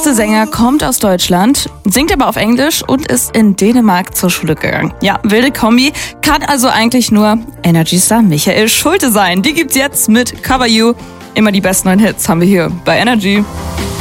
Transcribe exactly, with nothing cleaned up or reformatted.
erste Sänger kommt aus Deutschland, singt aber auf Englisch und ist in Dänemark zur Schule gegangen. Ja, wilde Kombi, kann also eigentlich nur Energy-Star Michael Schulte sein. Die gibt's jetzt mit Cover You. Immer die besten neuen Hits haben wir hier bei Energy.